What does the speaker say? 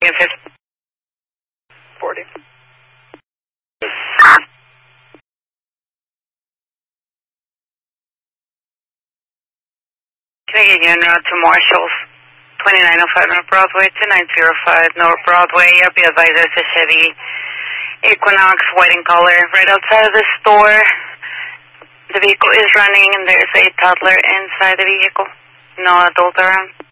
40. Can I get you en route to Marshall's, 2905 North Broadway, 2905 North Broadway. I'll be advised there's a Chevy Equinox, white in color, right outside of the store. The vehicle is running and there's a toddler inside the vehicle. No adult around.